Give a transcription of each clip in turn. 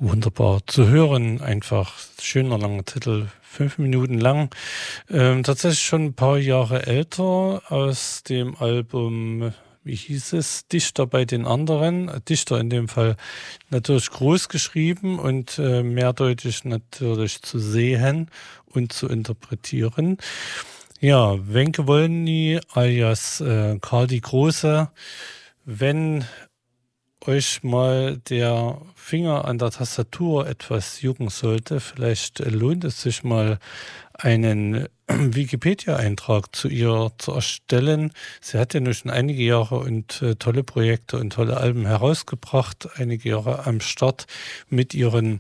wunderbar zu hören. Einfach schöner langer Titel, 5 Minuten lang. Tatsächlich schon ein paar Jahre älter, aus dem Album, wie hieß es, Dichter bei den anderen. Dichter in dem Fall natürlich groß geschrieben und mehrdeutig natürlich zu sehen und zu interpretieren. Ja, Wenke Wolny alias Karl die Große. Wenn euch mal der Finger an der Tastatur etwas jucken sollte, vielleicht lohnt es sich mal, einen Wikipedia-Eintrag zu ihr zu erstellen. Sie hat ja nun schon einige Jahre und tolle Projekte und tolle Alben herausgebracht, einige Jahre am Start mit ihren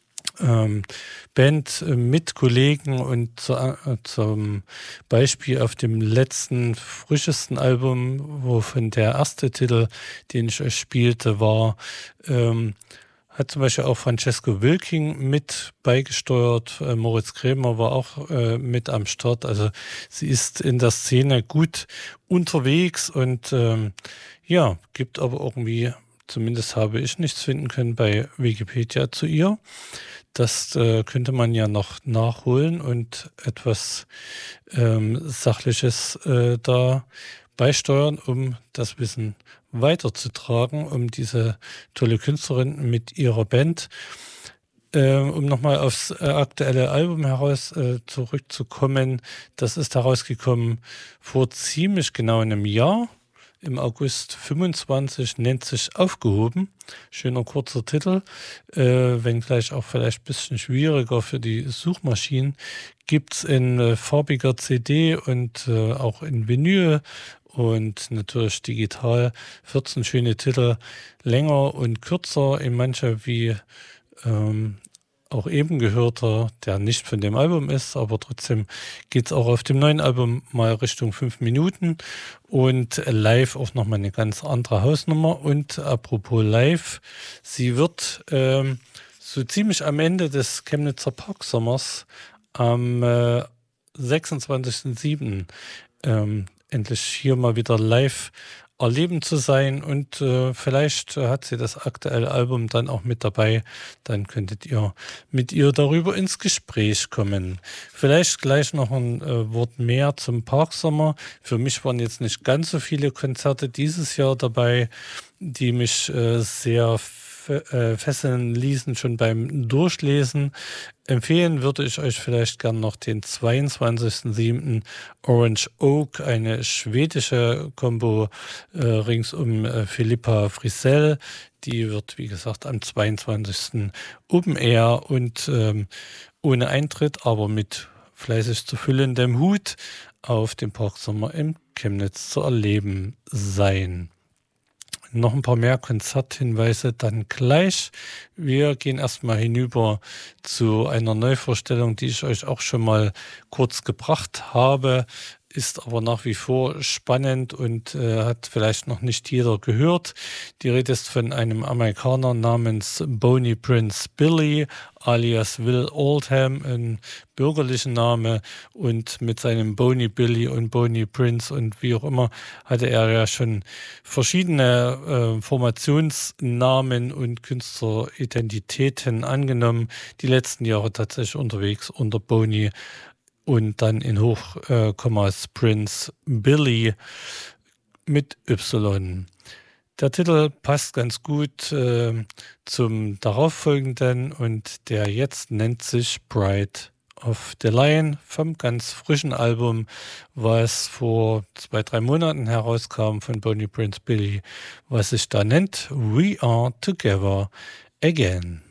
Band mit Kollegen und zum Beispiel auf dem letzten, frischesten Album, wovon der erste Titel, den ich euch spielte, war, hat zum Beispiel auch Francesco Wilking mit beigesteuert, Moritz Krämer war auch mit am Start, also sie ist in der Szene gut unterwegs und ja, gibt aber irgendwie, zumindest habe ich nichts finden können bei Wikipedia zu ihr. Das könnte man ja noch nachholen und etwas Sachliches da beisteuern, um das Wissen weiterzutragen, um diese tolle Künstlerin mit ihrer Band. Um nochmal aufs aktuelle Album heraus zurückzukommen, das ist herausgekommen vor ziemlich genau einem Jahr. Im August 25, nennt sich Aufgehoben. Schöner kurzer Titel, wenngleich auch vielleicht ein bisschen schwieriger für die Suchmaschinen. Gibt es in farbiger CD und auch in Vinyl und natürlich digital. 14 schöne Titel, länger und kürzer, in mancher wie auch eben gehörter, der nicht von dem Album ist, aber trotzdem geht es auch auf dem neuen Album mal Richtung 5 Minuten und live auch nochmal eine ganz andere Hausnummer. Und apropos live, sie wird so ziemlich am Ende des Chemnitzer Parksommers am 26.07. Endlich hier mal wieder live erleben zu sein und vielleicht hat sie das aktuelle Album dann auch mit dabei, dann könntet ihr mit ihr darüber ins Gespräch kommen. Vielleicht gleich noch ein Wort mehr zum Parksommer. Für mich waren jetzt nicht ganz so viele Konzerte dieses Jahr dabei, die mich sehr fesseln ließen, schon beim Durchlesen. Empfehlen würde ich euch vielleicht gern noch den 22.07. Orange Oak, eine schwedische Kombo rings um Philippa Frisell. Die wird, wie gesagt, am 22. Open Air und ohne Eintritt, aber mit fleißig zu füllendem Hut auf dem Parksommer in Chemnitz zu erleben sein. Noch ein paar mehr Konzerthinweise dann gleich. Wir gehen erstmal hinüber zu einer Neuvorstellung, die ich euch auch schon mal kurz gebracht habe, ist aber nach wie vor spannend und hat vielleicht noch nicht jeder gehört. Die Rede ist von einem Amerikaner namens Boney Prince Billy, alias Will Oldham, ein bürgerlicher Name, und mit seinem Boney Billy und Boney Prince und wie auch immer hatte er ja schon verschiedene Formationsnamen und Künstleridentitäten angenommen. Die letzten Jahre tatsächlich unterwegs unter Boney und dann in Hochkommas Prince Billy mit Y. Der Titel passt ganz gut zum darauffolgenden und der jetzt nennt sich Bride of the Lion vom ganz frischen Album, was vor 2-3 Monaten herauskam von Boney Prince Billy, was sich da nennt We Are Together Again.